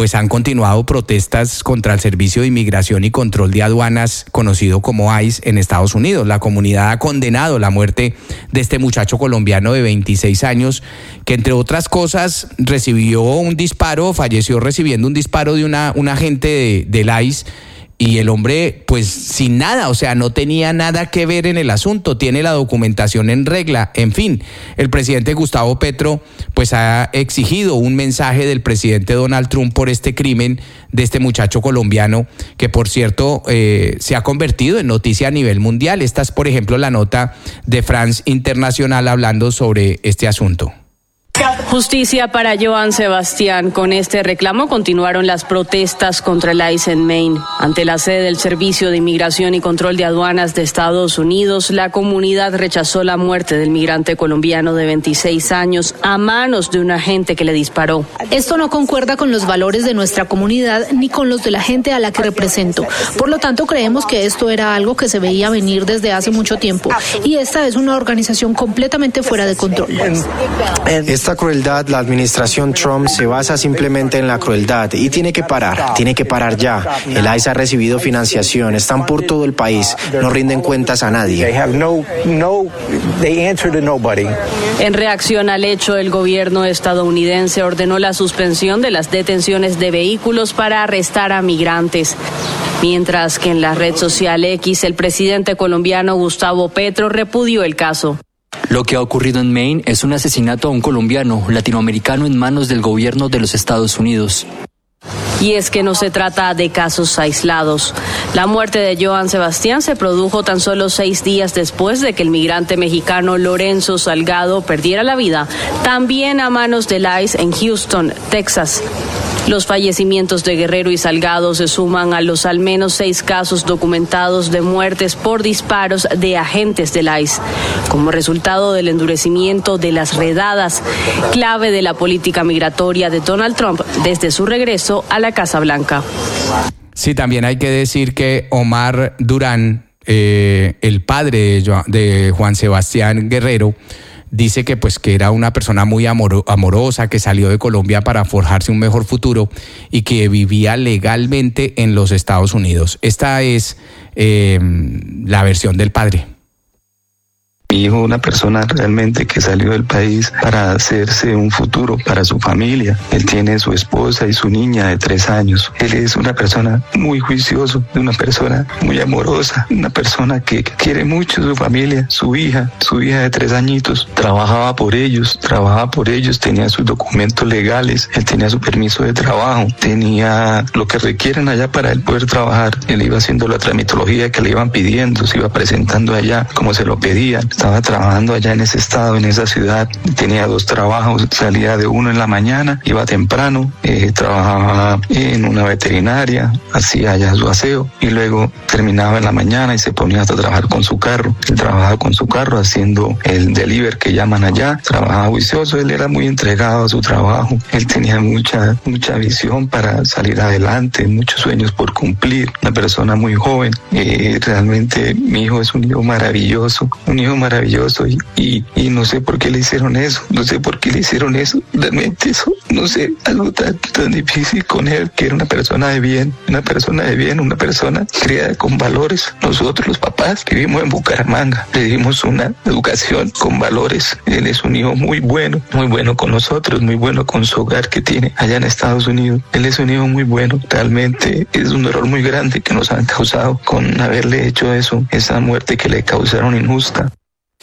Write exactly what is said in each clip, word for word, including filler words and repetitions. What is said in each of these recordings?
pues han continuado protestas contra el Servicio de Inmigración y Control de Aduanas, conocido como ICE, en Estados Unidos. La comunidad ha condenado la muerte de este muchacho colombiano de veintiséis años, que entre otras cosas recibió un disparo, falleció recibiendo un disparo de una, un agente de, del ICE. Y el hombre, pues sin nada, o sea, no tenía nada que ver en el asunto, tiene la documentación en regla. En fin, el presidente Gustavo Petro, pues ha exigido un mensaje del presidente Donald Trump por este crimen de este muchacho colombiano, que por cierto eh, se ha convertido en noticia a nivel mundial. Esta es, por ejemplo, la nota de France Internacional hablando sobre este asunto. Justicia para Johann Sebastián. Con este reclamo continuaron las protestas contra el ICE en Maine. Ante la sede del Servicio de Inmigración y Control de Aduanas de Estados Unidos, la comunidad rechazó la muerte del migrante colombiano de veintiséis años a manos de un agente que le disparó. Esto no concuerda con los valores de nuestra comunidad ni con los de la gente a la que represento. Por lo tanto, creemos que esto era algo que se veía venir desde hace mucho tiempo. Y esta es una organización completamente fuera de control. Esta crueldad, la administración Trump se basa simplemente en la crueldad y tiene que parar, tiene que parar ya. El ICE ha recibido financiación, están por todo el país, no rinden cuentas a nadie. En reacción al hecho, el gobierno estadounidense ordenó la suspensión de las detenciones de vehículos para arrestar a migrantes. Mientras que en la red social X, el presidente colombiano Gustavo Petro repudió el caso. Lo que ha ocurrido en Maine es un asesinato a un colombiano latinoamericano en manos del gobierno de los Estados Unidos. Y es que no se trata de casos aislados. La muerte de Johann Sebastián se produjo tan solo seis días después de que el migrante mexicano Lorenzo Salgado perdiera la vida, también a manos del ICE en Houston, Texas. Los fallecimientos de Guerrero y Salgado se suman a los al menos seis casos documentados de muertes por disparos de agentes del ICE, como resultado del endurecimiento de las redadas, clave de la política migratoria de Donald Trump desde su regreso a la Casa Blanca. Sí, también hay que decir que Omar Durán, eh, el padre de, de Juan Sebastián Guerrero, dice que pues que era una persona muy amor, amorosa, que salió de Colombia para forjarse un mejor futuro y que vivía legalmente en los Estados Unidos. Esta es eh, la versión del padre. Mi hijo, una persona realmente que salió del país para hacerse un futuro para su familia. Él tiene su esposa y su niña de tres años. Él es una persona muy juicioso, una persona muy amorosa, una persona que quiere mucho a su familia, su hija, su hija de tres añitos. Trabajaba por ellos, trabajaba por ellos, tenía sus documentos legales, él tenía su permiso de trabajo, tenía lo que requieren allá para él poder trabajar. Él iba haciendo la tramitología que le iban pidiendo, se iba presentando allá como se lo pedían. Estaba trabajando allá en ese estado, en esa ciudad, tenía dos trabajos, salía de uno en la mañana, iba temprano, eh, trabajaba en una veterinaria, hacía allá su aseo y luego terminaba en la mañana y se ponía a trabajar con su carro. Él trabajaba con su carro haciendo el delivery que llaman allá, trabajaba juicioso, él era muy entregado a su trabajo, él tenía mucha, mucha visión para salir adelante, muchos sueños por cumplir, una persona muy joven. Eh, realmente mi hijo es un hijo maravilloso, un hijo maravilloso maravilloso y, y, y no sé por qué le hicieron eso, no sé por qué le hicieron eso, realmente eso, no sé, algo tan, tan difícil con él, que era una persona de bien, una persona de bien, una persona criada con valores. Nosotros los papás que vivimos en Bucaramanga, le dimos una educación con valores. Él es un hijo muy bueno, muy bueno con nosotros, muy bueno con su hogar que tiene allá en Estados Unidos. Él es un hijo muy bueno, realmente es un error muy grande que nos han causado con haberle hecho eso, esa muerte que le causaron injusta.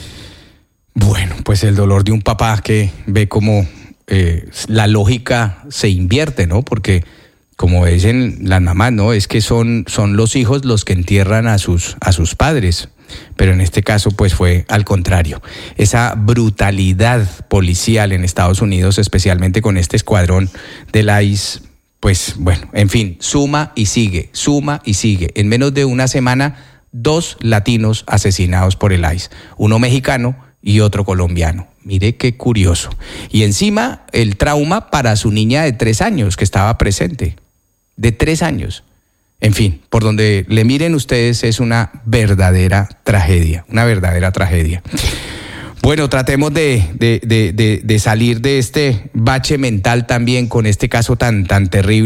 Bueno, pues el dolor de un papá que ve cómo eh, la lógica se invierte, ¿no? Porque como dicen las mamás, ¿no? Es que son, son los hijos los que entierran a sus, a sus padres. Pero en este caso pues fue al contrario. Esa brutalidad policial en Estados Unidos, especialmente con este escuadrón del ICE, pues bueno, en fin, suma y sigue, suma y sigue. En menos de una semana, dos latinos asesinados por el ICE, uno mexicano y otro colombiano. Mire qué curioso. Y encima el trauma para su niña de tres años que estaba presente, de tres años. En fin, por donde le miren ustedes es una verdadera tragedia, una verdadera tragedia. Bueno, tratemos de, de, de, de, de salir de este bache mental también con este caso tan, tan terrible.